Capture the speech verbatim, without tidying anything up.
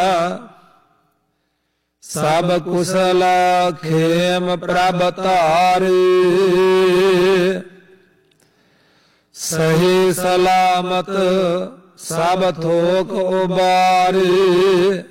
ਸਭ ਕੁਸਲ ਖੇਮ ਪ੍ਰਭ ਧਾਰੇ। ਸਹੀ ਸਲਾਮਤ ਸਭ ਥੋਕ ਉਬਾਰੇ।